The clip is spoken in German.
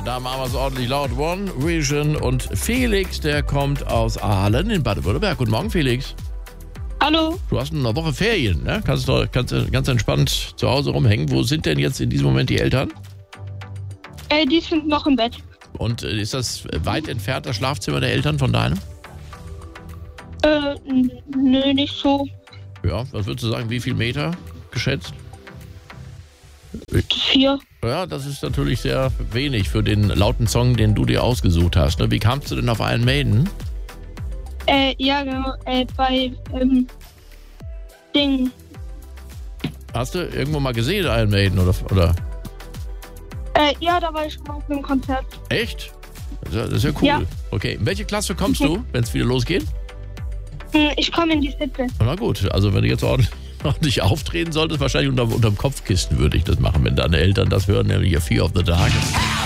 da machen wir es ordentlich laut. One Vision und Felix, der kommt aus Aalen in Baden-Württemberg. Guten Morgen, Felix. Hallo. Du hast eine Woche Ferien, ne? Kannst ganz entspannt zu Hause rumhängen. Wo sind denn jetzt in diesem Moment die Eltern? Die sind noch im Bett. Und ist das weit entfernt, das Schlafzimmer der Eltern von deinem? Nö, nicht so. Ja, was würdest du sagen, wie viel Meter geschätzt? 4. Ja, das ist natürlich sehr wenig für den lauten Song, den du dir ausgesucht hast. Ne? Wie kamst du denn auf Iron Maiden? Ja, genau. Bei Ding. Hast du irgendwo mal gesehen, Iron Maiden, oder? Ja, da war ich schon mal auf einem Konzert. Echt? Das ist ja cool. Ja. Okay, in welche Klasse kommst du, wenn es wieder losgeht? Ich komme in die 7. Na gut, also wenn du jetzt ordentlich auftreten solltest, wahrscheinlich unterm Kopfkissen würde ich das machen, wenn deine Eltern das hören, nämlich Fear of the Dark.